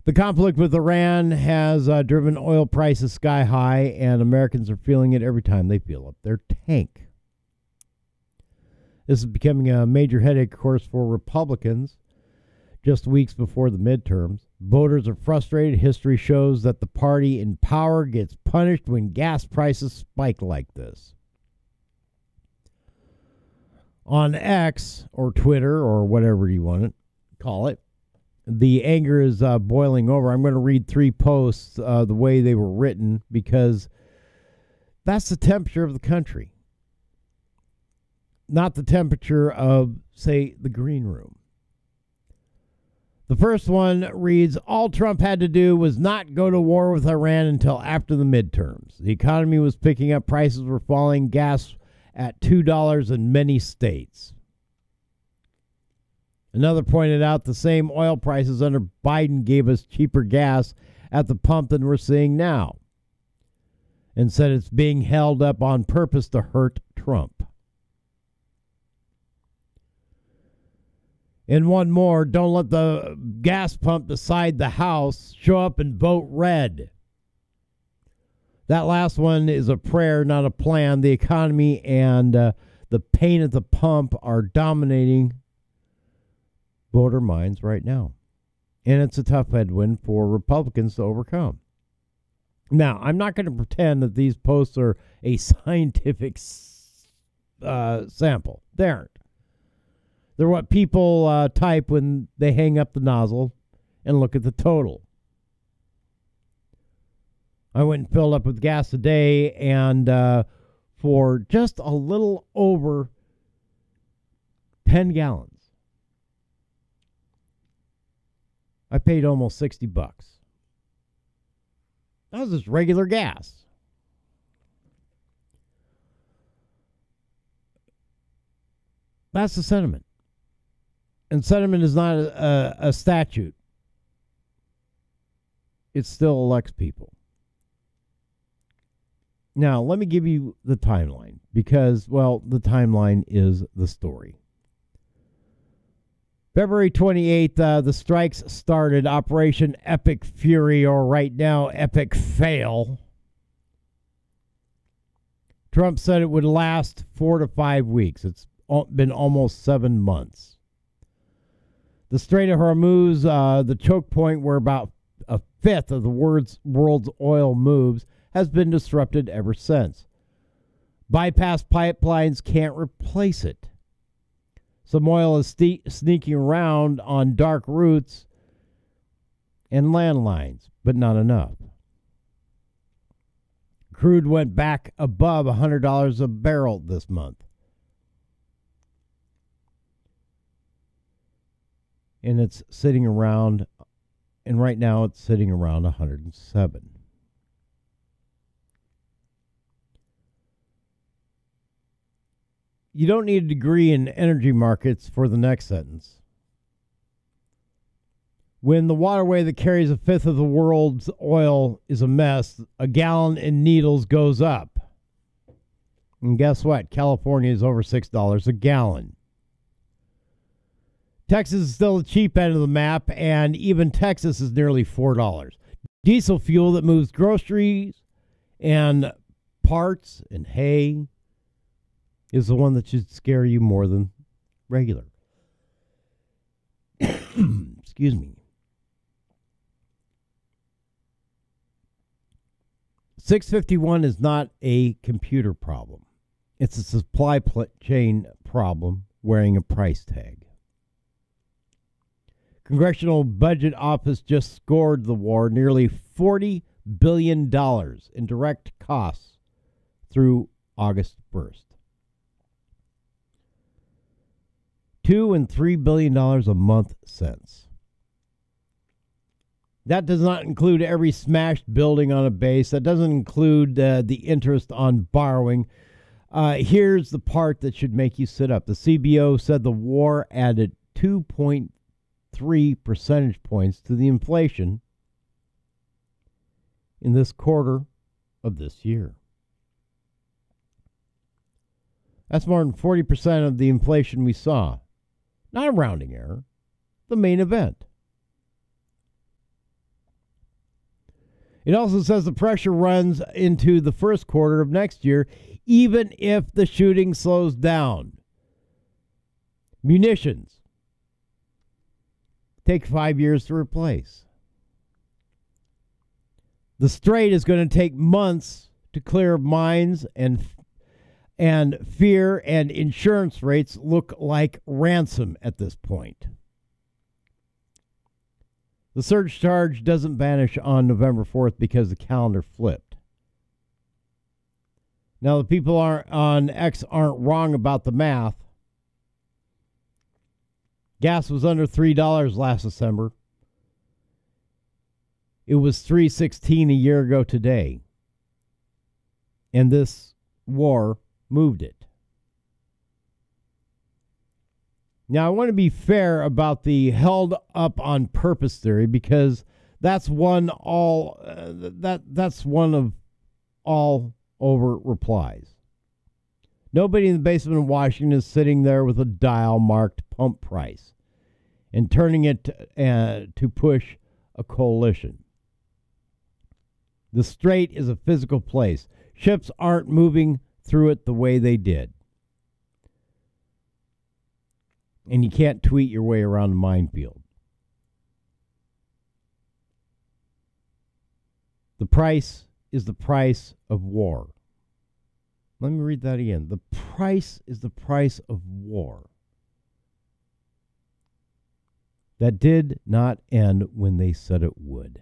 The conflict with Iran has driven oil prices sky high, and Americans are feeling it every time they fill up their tank. This is becoming a major headache, of course, for Republicans just weeks before the midterms. Voters are frustrated. History shows that the party in power gets punished when gas prices spike like this. On X, or Twitter, or whatever you want to call it, the anger is boiling over. I'm going to read 3 posts the way they were written because that's the temperature of the country. Not the temperature of, say, the green room. The first one reads, all Trump had to do was not go to war with Iran until after the midterms. The economy was picking up, prices were falling, gas at $2 in many states. Another pointed out the same oil prices under Biden gave us cheaper gas at the pump than we're seeing now, and said it's being held up on purpose to hurt Trump. And one more, don't let the gas pump decide the House. Show up and vote red. That last one is a prayer, not a plan. The economy and the pain at the pump are dominating voter minds right now. And it's a tough headwind for Republicans to overcome. Now, I'm not going to pretend that these posts are a scientific sample. They aren't. They're what people type when they hang up the nozzle and look at the total. I went and filled up with gas today, and for just a little over 10 gallons, I paid almost $60. That was just regular gas. That's the sentiment. And sentiment is not a statute. It still elects people. Now, let me give you the timeline because, well, the timeline is the story. February 28th, the strikes started. Operation Epic Fury, or right now, Epic Fail. Trump said it would last 4 to 5 weeks. It's been almost 7 months. The Strait of Hormuz, the choke point where about a fifth of the world's oil moves, has been disrupted ever since. Bypass pipelines can't replace it. Some oil is sneaking around on dark routes and landlines, but not enough. Crude went back above $100 a barrel this month. And it's sitting around, and right now it's sitting around 107. You don't need a degree in energy markets for the next sentence. When the waterway that carries a fifth of the world's oil is a mess, a gallon in needles goes up. And guess what? California is over $6 a gallon. Texas is still the cheap end of the map, and even Texas is nearly $4. Diesel fuel that moves groceries and parts and hay is the one that should scare you more than regular. Excuse me. 651 is not a computer problem. It's a supply chain problem wearing a price tag. Congressional Budget Office just scored the war nearly $40 billion in direct costs through August 1st. $2 and $3 billion a month since. That does not include every smashed building on a base. That doesn't include the interest on borrowing. Here's the part that should make you sit up. The CBO said the war added 2.3 percentage points to the inflation in this quarter of this year. That's more than 40% of the inflation we saw. Not a rounding error. The main event. It also says the pressure runs into the first quarter of next year, even if the shooting slows down. Munitions take 5 years to replace. The Strait is going to take months to clear of mines, and fear and insurance rates look like ransom at this point. The surge charge doesn't vanish on November 4th because the calendar flipped. Now, the people on X aren't wrong about the math. Gas was under $3 last December. It was $3.16 a year ago today. And this war moved it. Now, I want to be fair about the held up on purpose theory, because that's one of all over replies. Nobody in the basement of Washington is sitting there with a dial marked pump price and turning it to push a coalition. The Strait is a physical place. Ships aren't moving through it the way they did. And you can't tweet your way around a minefield. The price is the price of war. Let me read that again. The price is the price of war. That did not end when they said it would.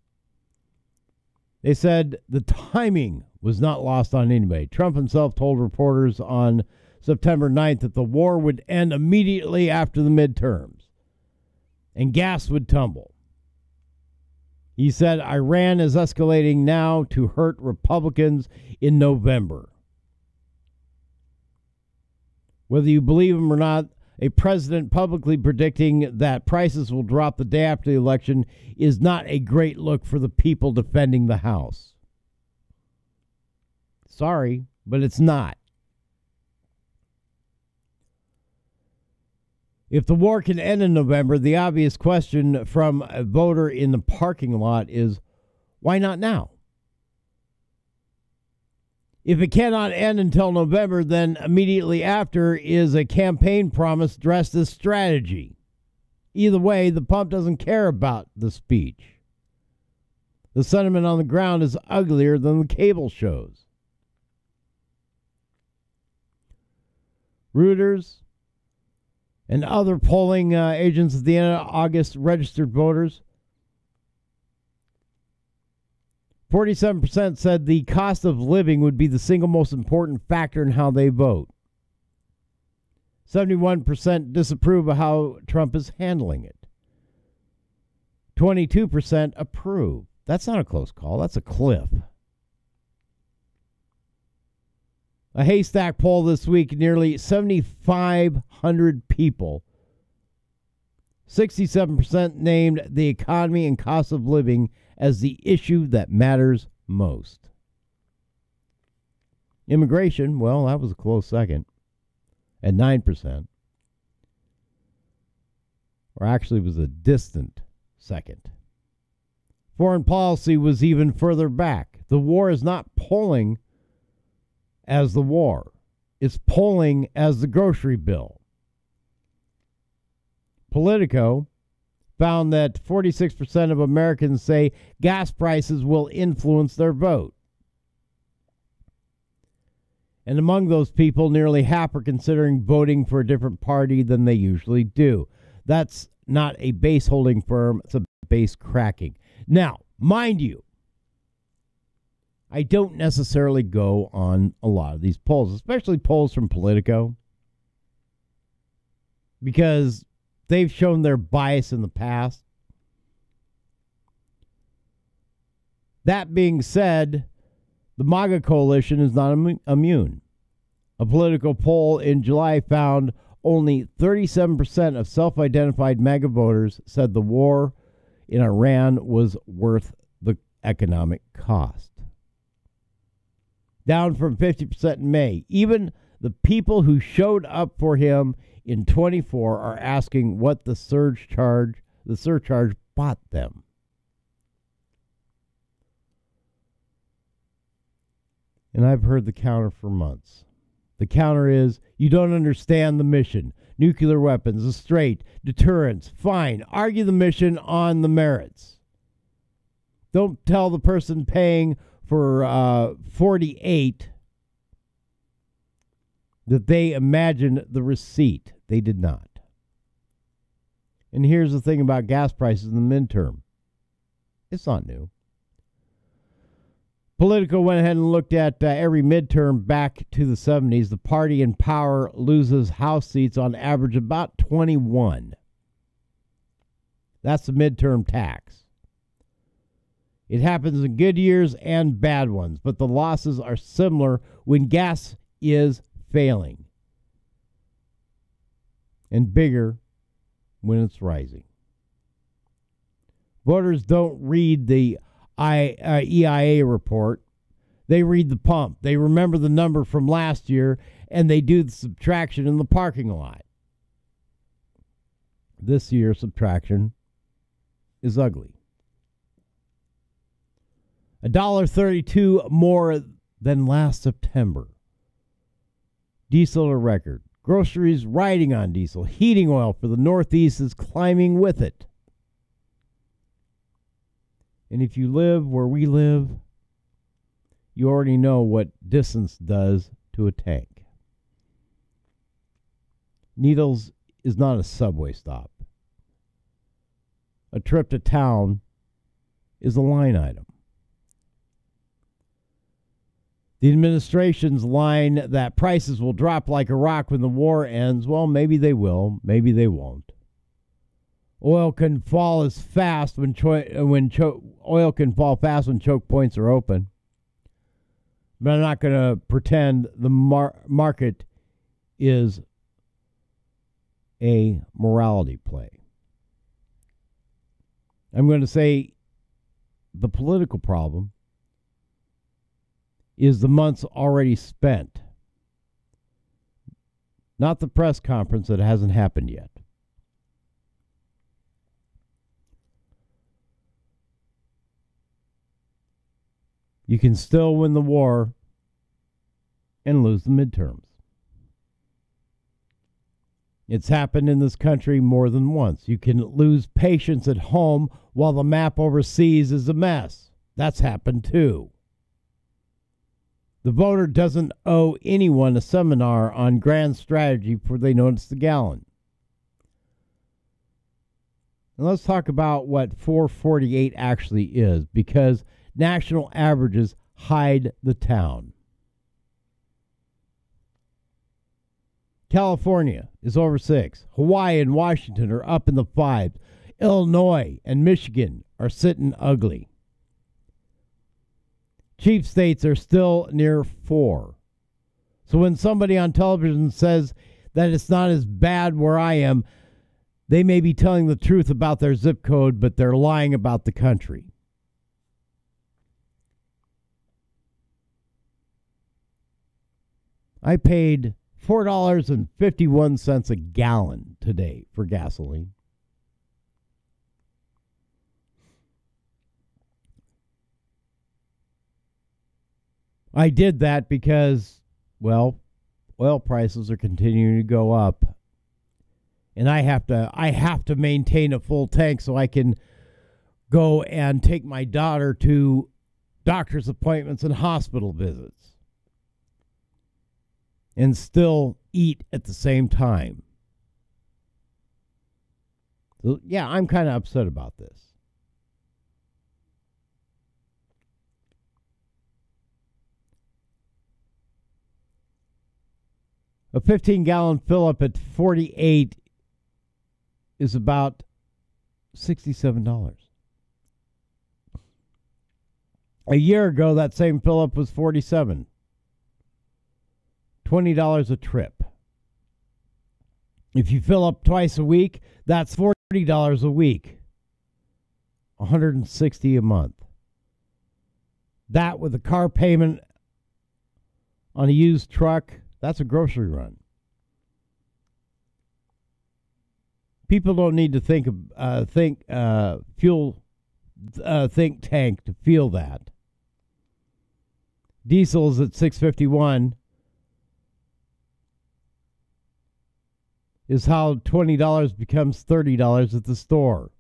They said the timing was not lost on anybody. Trump himself told reporters on September 9th that the war would end immediately after the midterms and gas would tumble. He said Iran is escalating now to hurt Republicans in November. Whether you believe him or not, a president publicly predicting that prices will drop the day after the election is not a great look for the people defending the House. Sorry, but it's not. If the war can end in November, the obvious question from a voter in the parking lot is, why not now? If it cannot end until November, then immediately after is a campaign promise dressed as strategy. Either way, the pump doesn't care about the speech. The sentiment on the ground is uglier than the cable shows. Reuters and other polling agents at the end of August registered voters. 47% said the cost of living would be the single most important factor in how they vote. 71% disapprove of how Trump is handling it. 22% approve. That's not a close call. That's a cliff. A Haystack poll this week, nearly 7,500 people, 67% named the economy and cost of living as the issue that matters most. Immigration, well, that was a close second at 9%. Or actually, it was a distant second. Foreign policy was even further back. The war is not polling as the war. It's polling as the grocery bill. Politico found that 46% of Americans say gas prices will influence their vote. And among those people, nearly half are considering voting for a different party than they usually do. That's not a base holding firm, it's a base cracking. Now, mind you, I don't necessarily go on a lot of these polls, especially polls from Politico, because they've shown their bias in the past. That being said, the MAGA coalition is not immune. A Politico poll in July found only 37% of self-identified MAGA voters said the war in Iran was worth the economic cost. Down from 50% in May. Even the people who showed up for him in 24 are asking what the surcharge bought them. And I've heard the counter for months. The counter is, you don't understand the mission. Nuclear weapons, the straight, deterrence, fine. Argue the mission on the merits. Don't tell the person paying for 48 that they imagined the receipt. They did not. And here's the thing about gas prices in the midterm. It's not new. Politico went ahead and looked at every midterm back to the 70s. The party in power loses House seats on average about 21. That's the midterm tax. It happens in good years and bad ones, but the losses are similar when gas is failing, and bigger when it's rising. Voters don't read the EIA report. They read the pump. They remember the number from last year, and they do the subtraction in the parking lot. This year's subtraction is ugly. $1.32 more than last September. Diesel a record. Groceries riding on diesel. Heating oil for the Northeast is climbing with it. And if you live where we live, you already know what distance does to a tank. Needles is not a subway stop. A trip to town is a line item. The administration's line that prices will drop like a rock when the war ends, well, maybe they will, maybe they won't. Oil can fall as fast when oil can fall fast when choke points are open. But I'm not going to pretend the market is a morality play. I'm going to say the political problem is the months already spent, not the press conference that hasn't happened yet. You can still win the war and lose the midterms. It's happened in this country more than once. You can lose patience at home while the map overseas is a mess. That's happened too. The voter doesn't owe anyone a seminar on grand strategy before they notice the gallon. And let's talk about what 448 actually is, because national averages hide the town. California is over 6. Hawaii and Washington are up in the 5s. Illinois and Michigan are sitting ugly. Chief states are still near 4. So when somebody on television says that it's not as bad where I am, they may be telling the truth about their zip code, but they're lying about the country. I paid $4.51 a gallon today for gasoline. I did that because, well, oil prices are continuing to go up. And I have to maintain a full tank so I can go and take my daughter to doctor's appointments and hospital visits and still eat at the same time. So, yeah, I'm kind of upset about this. A 15-gallon fill-up at 48 is about $67. A year ago, that same fill-up was $47. $20 a trip. If you fill up twice a week, that's $40 a week. $160 a month. That with a car payment on a used truck, that's a grocery run. People don't need to think tank to feel that. Diesel's at $6.51. Is how $20 becomes $30 at the store.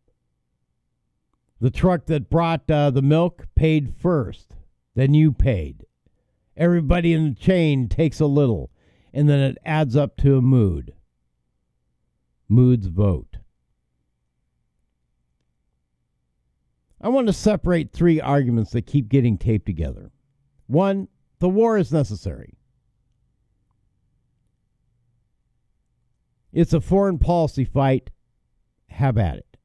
The truck that brought the milk paid first. Then you paid. Everybody in the chain takes a little, and then it adds up to a mood. Moods vote. I want to separate three arguments that keep getting taped together. One, the war is necessary. It's a foreign policy fight. Have at it.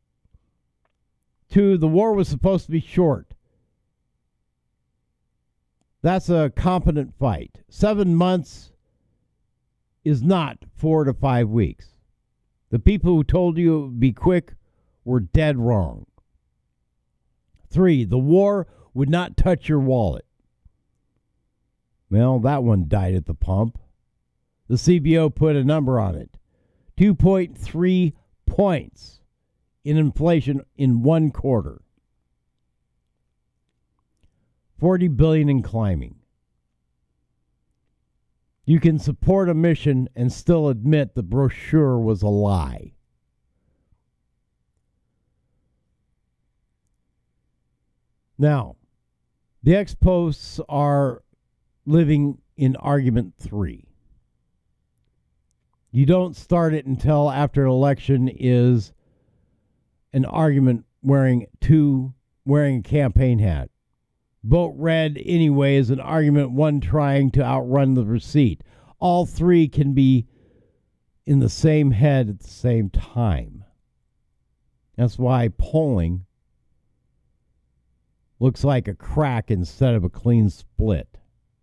Two, the war was supposed to be short. That's a competent fight. 7 months is not 4 to 5 weeks. The people who told you it would be quick were dead wrong. Three, the war would not touch your wallet. Well, that one died at the pump. The CBO put a number on it. 2.3 points in inflation in 1 quarter. 40 billion in climbing. You can support a mission and still admit the brochure was a lie. Now, the ex-posts are living in argument 3. You don't start it until after an election is an argument wearing a campaign hat. Vote red anyway is an argument one trying to outrun the receipt. All three can be in the same head at the same time. That's why polling looks like a crack instead of a clean split.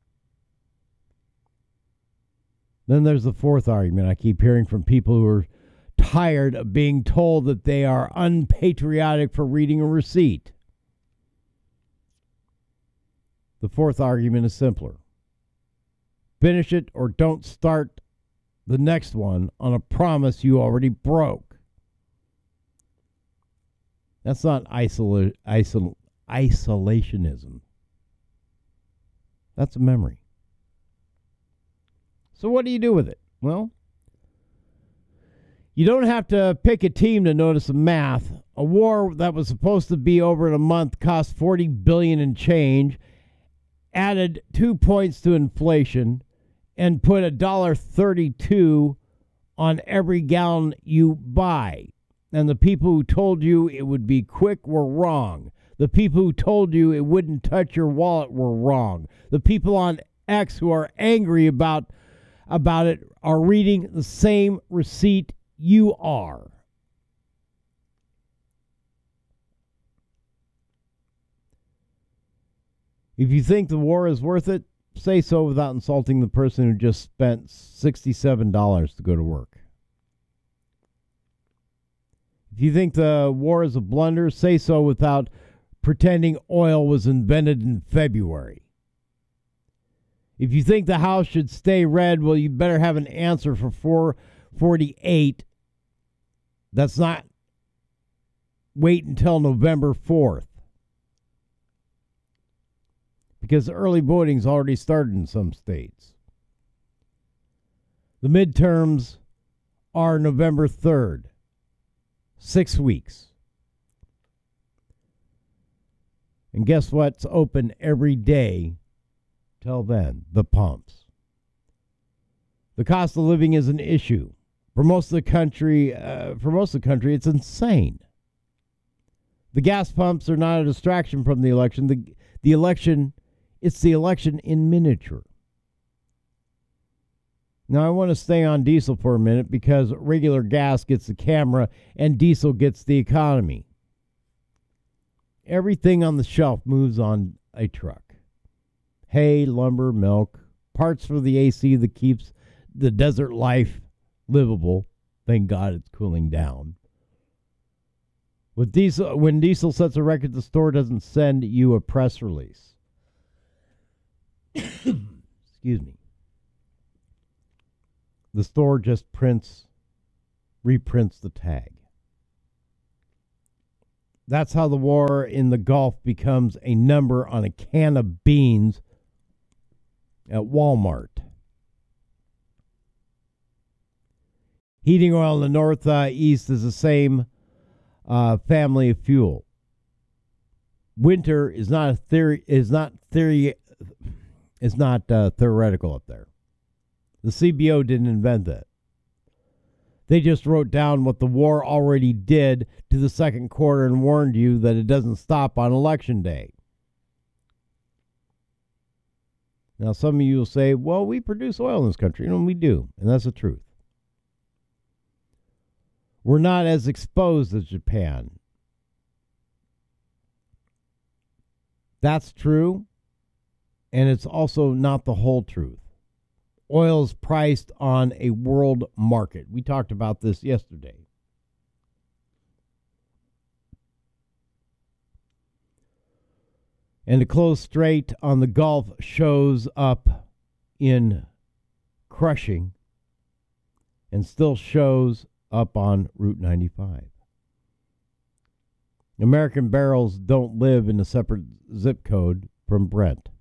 Then there's the fourth argument I keep hearing from people who are tired of being told that they are unpatriotic for reading a receipt. The fourth argument is simpler. Finish it or don't start the next one on a promise you already broke. That's not isolationism. That's a memory. So what do you do with it? Well, you don't have to pick a team to notice the math. A war that was supposed to be over in a month cost $40 billion in change, added 2 points to inflation, and put $1.32 on every gallon you buy. And the people who told you it would be quick were wrong. The people who told you it wouldn't touch your wallet were wrong. The people on X who are angry about it are reading the same receipt you are. If you think the war is worth it, say so without insulting the person who just spent $67 to go to work. If you think the war is a blunder, say so without pretending oil was invented in February. If you think the House should stay red, well, you better have an answer for 448. That's not wait until November 4th. Because early voting's already started in some states. The midterms are November 3rd. 6 weeks. And guess what's open every day till then? The pumps. The cost of living is an issue. For most of the country, it's insane. The gas pumps are not a distraction from the election. The election, it's the election in miniature. Now, I want to stay on diesel for a minute because regular gas gets the camera and diesel gets the economy. Everything on the shelf moves on a truck. Hay, lumber, milk, parts for the AC that keeps the desert life livable. Thank God it's cooling down. With diesel, when diesel sets a record, the store doesn't send you a press release. Excuse me. The store just reprints the tag. That's how the war in the Gulf becomes a number on a can of beans at Walmart. Heating oil in the northeast is the same family of fuel. Winter is not a theory. Is not theoretical up there. The CBO didn't invent that. They just wrote down what the war already did to the second quarter and warned you that it doesn't stop on Election Day. Now, some of you will say, well, we produce oil in this country. And we do, and that's the truth. We're not as exposed as Japan. That's true, and it's also not the whole truth. Oil is priced on a world market. We talked about this yesterday. And the close straight on the Gulf shows up in crushing and still shows up on Route 95. American barrels don't live in a separate zip code from Brent.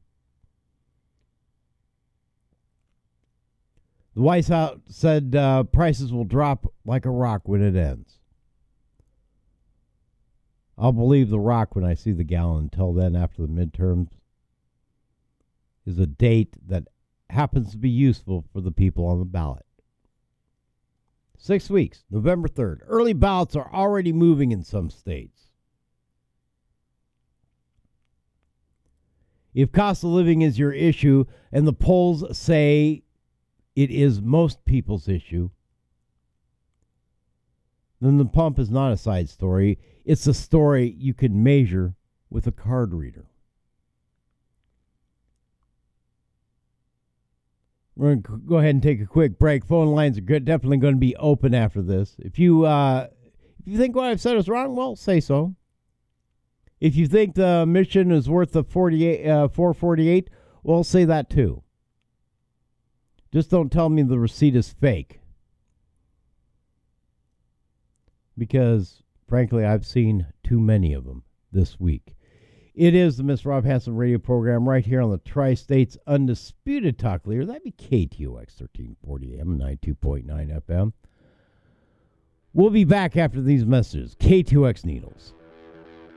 The White House said prices will drop like a rock when it ends. I'll believe the rock when I see the gallon. Until then, after the midterms, is a date that happens to be useful for the people on the ballot. 6 weeks, November 3rd. Early ballots are already moving in some states. If cost of living is your issue, and the polls say it is most people's issue, then the pump is not a side story. It's a story you can measure with a card reader. We're going to go ahead and take a quick break. Phone lines are definitely going to be open after this. If you think what I've said is wrong, well, say so. If you think the mission is worth the 448, well, say that too. Just don't tell me the receipt is fake. Because, frankly, I've seen too many of them this week. It is the Mr. Rob Hanson radio program right here on the Tri-State's Undisputed Talk Leader. That'd be KTOX 1340 AM, 92.9 FM. We'll be back after these messages. KTOX Needles.